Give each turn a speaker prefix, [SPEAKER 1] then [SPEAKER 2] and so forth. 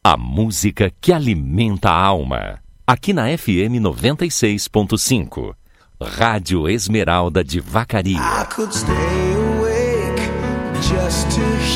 [SPEAKER 1] A música que alimenta a alma. Aqui na FM 96.5. Rádio Esmeralda de Vacaria.
[SPEAKER 2] I could stay awake just to